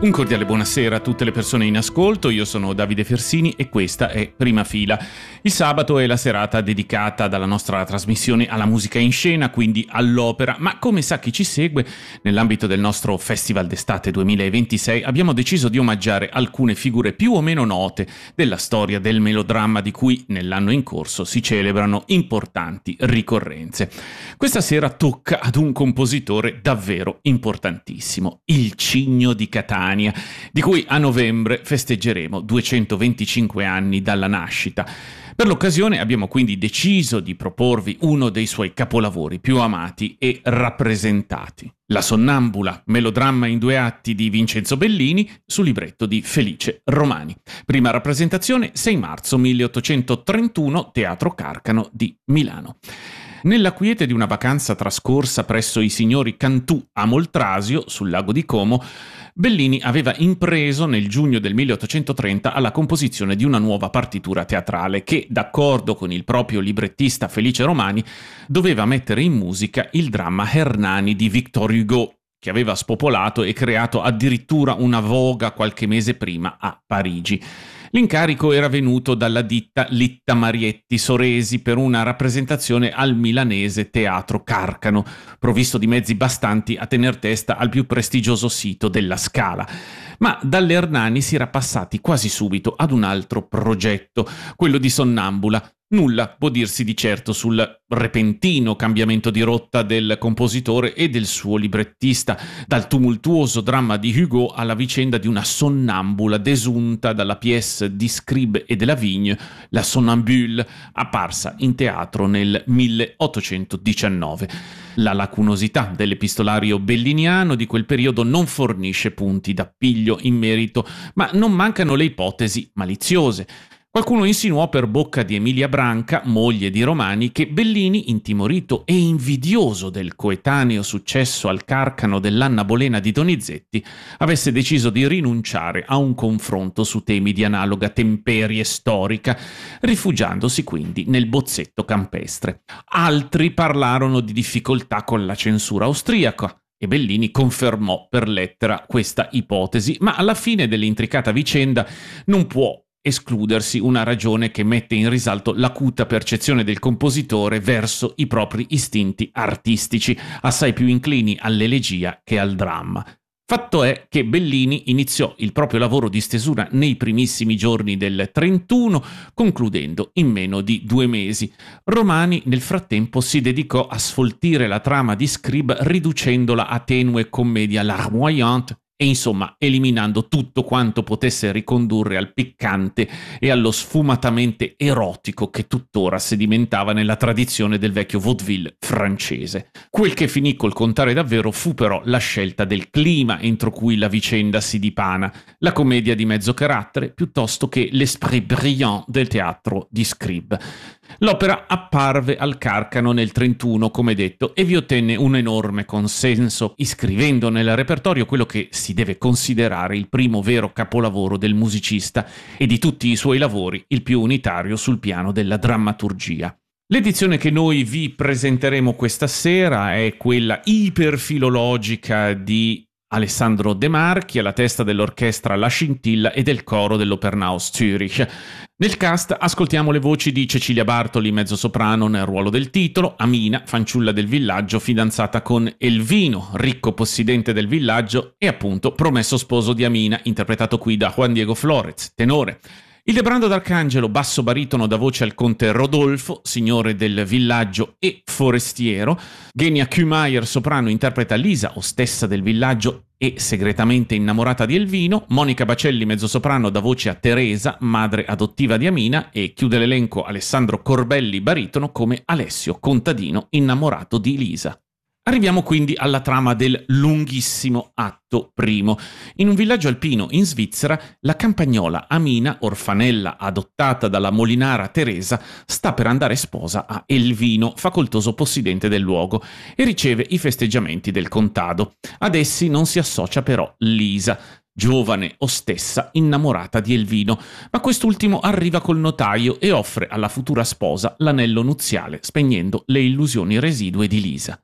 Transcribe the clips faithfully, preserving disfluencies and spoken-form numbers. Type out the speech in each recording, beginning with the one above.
Un cordiale buonasera a tutte le persone in ascolto, io sono Davide Fersini e questa è Prima Fila. Il sabato è la serata dedicata dalla nostra trasmissione alla musica in scena, quindi all'opera, ma come sa chi ci segue, nell'ambito del nostro Festival d'Estate duemilaventisei abbiamo deciso di omaggiare alcune figure più o meno note della storia del melodramma di cui nell'anno in corso si celebrano importanti ricorrenze. Questa sera tocca ad un compositore davvero importantissimo, il Cigno di Catania, di cui a novembre festeggeremo duecentoventicinque anni dalla nascita. Per l'occasione abbiamo quindi deciso di proporvi uno dei suoi capolavori più amati e rappresentati, La Sonnambula, melodramma in due atti di Vincenzo Bellini su libretto di Felice Romani. Prima rappresentazione sei marzo milleottocentotrentuno, Teatro Carcano di Milano. Nella quiete di una vacanza trascorsa presso i signori Cantù a Moltrasio, sul lago di Como, Bellini aveva impreso nel giugno del milleottocentotrenta alla composizione di una nuova partitura teatrale che, d'accordo con il proprio librettista Felice Romani, doveva mettere in musica il dramma Hernani di Victor Hugo, che aveva spopolato e creato addirittura una voga qualche mese prima a Parigi. L'incarico era venuto dalla ditta Litta Marietti Soresi per una rappresentazione al milanese Teatro Carcano, provvisto di mezzi bastanti a tener testa al più prestigioso sito della Scala. Ma dalle Hernani si era passati quasi subito ad un altro progetto, quello di Sonnambula. Nulla può dirsi di certo sul repentino cambiamento di rotta del compositore e del suo librettista, dal tumultuoso dramma di Hugo alla vicenda di una sonnambula desunta dalla pièce di Scribe e de Lavigne, La Sonnambule, apparsa in teatro nel milleottocentodiciannove. La lacunosità dell'epistolario belliniano di quel periodo non fornisce punti d'appiglio in merito, ma non mancano le ipotesi maliziose. Qualcuno insinuò per bocca di Emilia Branca, moglie di Romani, che Bellini, intimorito e invidioso del coetaneo successo al Carcano dell'Anna Bolena di Donizetti, avesse deciso di rinunciare a un confronto su temi di analoga temperie storica, rifugiandosi quindi nel bozzetto campestre. Altri parlarono di difficoltà con la censura austriaca, e Bellini confermò per lettera questa ipotesi, ma alla fine dell'intricata vicenda non può escludersi una ragione che mette in risalto l'acuta percezione del compositore verso i propri istinti artistici, assai più inclini all'elegia che al dramma. Fatto è che Bellini iniziò il proprio lavoro di stesura nei primissimi giorni del trentuno, concludendo in meno di due mesi. Romani nel frattempo si dedicò a sfoltire la trama di Scribe riducendola a tenue commedia larmoyante e insomma eliminando tutto quanto potesse ricondurre al piccante e allo sfumatamente erotico che tuttora sedimentava nella tradizione del vecchio vaudeville francese. Quel che finì col contare davvero fu però la scelta del clima entro cui la vicenda si dipana, la commedia di mezzo carattere piuttosto che l'esprit brillant del teatro di Scribe. L'opera apparve al Carcano nel trentuno, come detto, e vi ottenne un enorme consenso, iscrivendo nel repertorio quello che si deve considerare il primo vero capolavoro del musicista e di tutti i suoi lavori il più unitario sul piano della drammaturgia. L'edizione che noi vi presenteremo questa sera è quella iperfilologica di Alessandro De Marchi, alla testa dell'orchestra La Scintilla e del coro dell'Opernhaus Zürich. Nel cast ascoltiamo le voci di Cecilia Bartoli, mezzosoprano nel ruolo del titolo, Amina, fanciulla del villaggio, fidanzata con Elvino, ricco possidente del villaggio e appunto promesso sposo di Amina, interpretato qui da Juan Diego Flórez, tenore. Ildebrando d'Arcangelo, basso baritono, dà voce al conte Rodolfo, signore del villaggio e forestiero. Genia Kühmeier, soprano, interpreta Lisa, ostessa del villaggio e segretamente innamorata di Elvino. Monica Bacelli, mezzosoprano, dà voce a Teresa, madre adottiva di Amina, e chiude l'elenco Alessandro Corbelli, baritono, come Alessio, contadino innamorato di Lisa. Arriviamo quindi alla trama del lunghissimo atto primo. In un villaggio alpino in Svizzera, la campagnola Amina, orfanella adottata dalla molinara Teresa, sta per andare sposa a Elvino, facoltoso possidente del luogo, e riceve i festeggiamenti del contado. Ad essi non si associa però Lisa, giovane ostessa innamorata di Elvino, ma quest'ultimo arriva col notaio e offre alla futura sposa l'anello nuziale, spegnendo le illusioni residue di Lisa.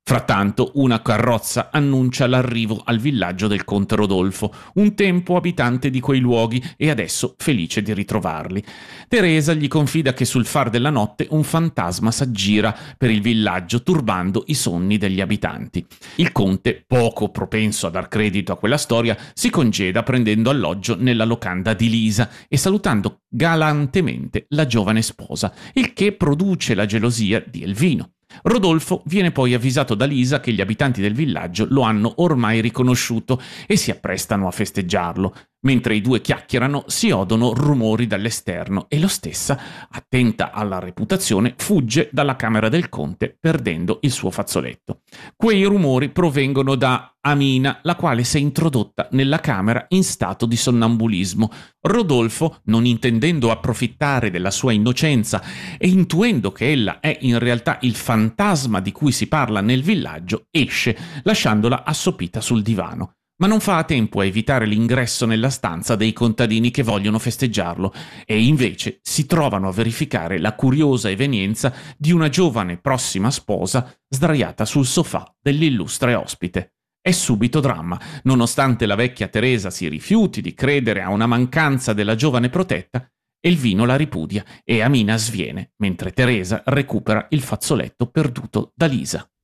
Frattanto, una carrozza annuncia l'arrivo al villaggio del conte Rodolfo, un tempo abitante di quei luoghi e adesso felice di ritrovarli. Teresa gli confida che sul far della notte un fantasma s'aggira per il villaggio turbando i sonni degli abitanti. Il conte, poco propenso a dar credito a quella storia, si congeda prendendo alloggio nella locanda di Lisa e salutando galantemente la giovane sposa, il che produce la gelosia di Elvino. Rodolfo viene poi avvisato da Lisa che gli abitanti del villaggio lo hanno ormai riconosciuto e si apprestano a festeggiarlo. Mentre i due chiacchierano si odono rumori dall'esterno e lo stessa, attenta alla reputazione, fugge dalla camera del conte perdendo il suo fazzoletto. Quei rumori provengono da Amina, la quale si è introdotta nella camera in stato di sonnambulismo. Rodolfo, non intendendo approfittare della sua innocenza e intuendo che ella è in realtà il fantasma di cui si parla nel villaggio, esce, lasciandola assopita sul divano. Ma non fa a tempo a evitare l'ingresso nella stanza dei contadini che vogliono festeggiarlo e invece si trovano a verificare la curiosa evenienza di una giovane prossima sposa sdraiata sul sofà dell'illustre ospite. È subito dramma, nonostante la vecchia Teresa si rifiuti di credere a una mancanza della giovane protetta, Elvino la ripudia e Amina sviene, mentre Teresa recupera il fazzoletto perduto da Lisa.